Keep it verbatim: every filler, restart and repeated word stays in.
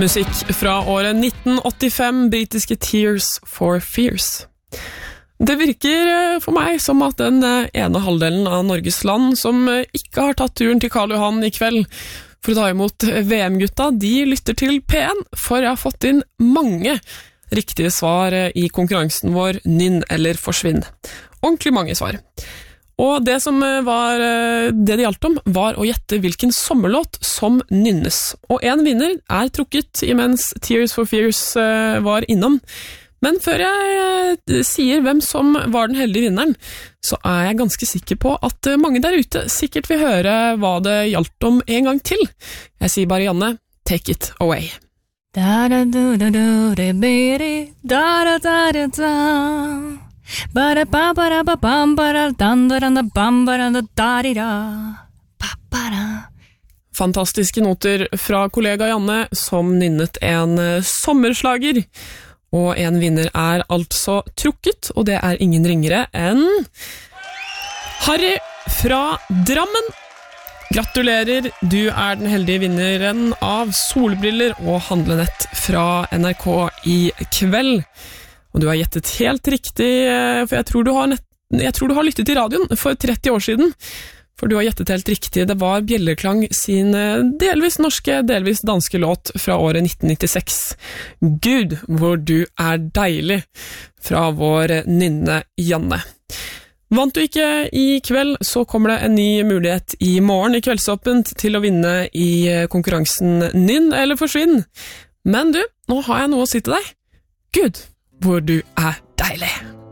Musikk fra året nitten åttifem, britiske Tears for Fears. Det virker for meg som at den ene halvdelen av Norges land som ikke har tatt turen til Karl Johan i kveld for å ta imot V M-gutta, de lytter til P en, for jeg har fått inn mange riktige svar i konkurransen vår Nynn eller forsvinn. Ordentlig mange svar. Og det som var det det gjaldt om, var å gjette hvilken sommerlåt som nynnes. Og en vinner er trukket imens Tears for Fears var innom. Men før jeg sier hvem som var den heldige vinneren, så er jeg ganske sikker på at mange der ute sikkert vil høre hva det gjaldt om en gang til. Jeg sier bare Janne, take it away. Da da da da da da da da da da Bara ba bara ba bam bara dan da da bam bara da da da ba bara. Fantastiske noter fra kollega Janne som nynnet en sommerslager. Og en vinner er altså trukket, og det er ingen ringere enn Harry fra Drammen. Gratulerer, du er den heldige vinneren av solbriller og handlenett fra N R K i kveld. Og du har gjettet helt riktig, for jeg tror du har, nett, jeg tror du har lyttet til radioen for tretti år siden. For du har gjettet helt riktig, det var Bjelleklang sin delvis norske, delvis danske låt fra året nitten nittiseks. Gud, hvor du er deilig, fra vår nynne Janne. Vant du ikke i kveld, så kommer det en ny mulighet i morgen i Kveldsåpent til å vinne i konkurransen Nynn eller forsvinn. Men du, nå har jeg noe å si til deg. Gud, hvor du er deilig.